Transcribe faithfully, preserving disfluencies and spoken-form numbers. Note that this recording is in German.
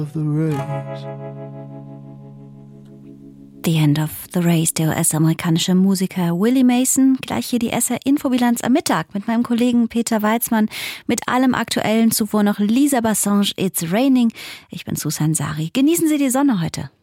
The End of the Race, der U S-amerikanische Musiker Willie Mason. Gleich hier die S R-Infobilanz am Mittag mit meinem Kollegen Peter Weizmann. Mit allem Aktuellen, zuvor noch Lisa Bassange, It's Raining. Ich bin Susan Sari. Genießen Sie die Sonne heute.